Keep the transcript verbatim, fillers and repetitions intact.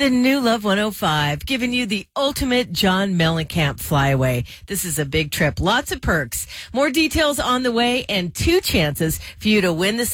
The new Love one oh five, giving you the ultimate John Mellencamp flyaway. This is a big trip. Lots of perks. More details on the way and two chances for you to win the